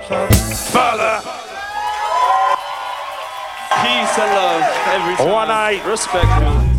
Father. Peace and love every time. 1-8. Respect.